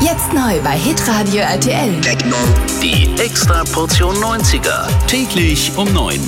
Jetzt neu bei Hitradio RTL. Die extra Portion 90er. Täglich um 9.